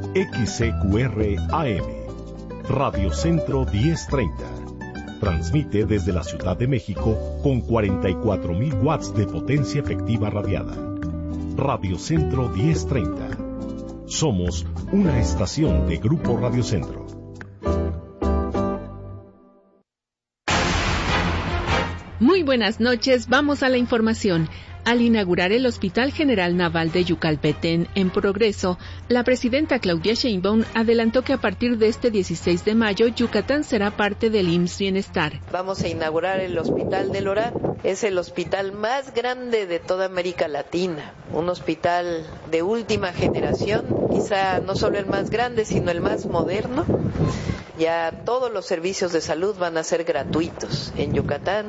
XCQR AM, Radio Centro 1030. Transmite desde la Ciudad de México con 44.000 watts de potencia efectiva radiada. Radio Centro 1030. Somos una estación de Grupo Radio Centro. Muy buenas noches, vamos a la información. Al inaugurar el Hospital General Naval de Yucalpetén en Progreso, la presidenta Claudia Sheinbaum adelantó que a partir de este 16 de mayo, Yucatán será parte del IMSS Bienestar. Vamos a inaugurar el Hospital del Orán. Es el hospital más grande de toda América Latina, un hospital de última generación, quizá no solo el más grande, sino el más moderno. Ya todos los servicios de salud van a ser gratuitos en Yucatán.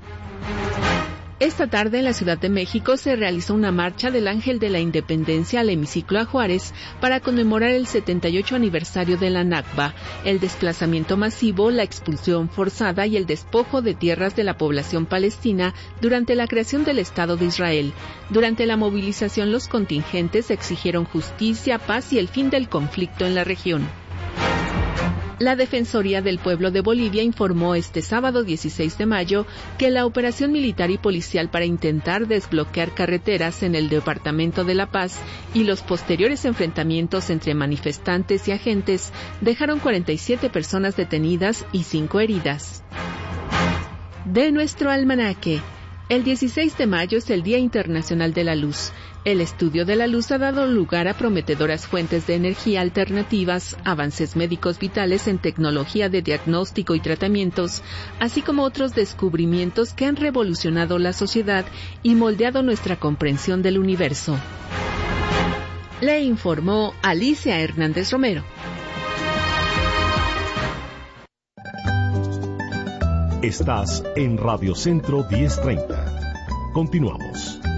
Esta tarde en la Ciudad de México se realizó una marcha del Ángel de la Independencia al hemiciclo a Juárez para conmemorar el 78 aniversario de la Nakba, el desplazamiento masivo, la expulsión forzada y el despojo de tierras de la población palestina durante la creación del Estado de Israel. Durante la movilización, los contingentes exigieron justicia, paz y el fin del conflicto en la región. La Defensoría del Pueblo de Bolivia informó este sábado 16 de mayo que la operación militar y policial para intentar desbloquear carreteras en el Departamento de La Paz y los posteriores enfrentamientos entre manifestantes y agentes dejaron 47 personas detenidas y 5 heridas. De nuestro almanaque. El 16 de mayo es el Día Internacional de la Luz. El estudio de la luz ha dado lugar a prometedoras fuentes de energía alternativas, avances médicos vitales en tecnología de diagnóstico y tratamientos, así como otros descubrimientos que han revolucionado la sociedad y moldeado nuestra comprensión del universo. Le informó Alicia Hernández Romero. Estás en Radio Centro 1030. Continuamos.